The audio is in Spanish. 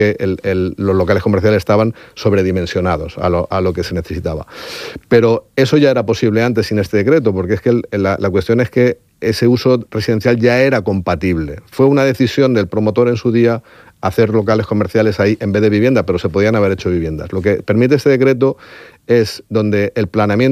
los locales comerciales estaban sobredimensionados a lo que se necesitaba. Pero eso ya era posible antes sin este decreto, porque es que la cuestión es que ese uso residencial ya era compatible. Fue una decisión del promotor en su día hacer locales comerciales ahí en vez de vivienda, pero se podían haber hecho viviendas. Lo que permite este decreto es donde el planeamiento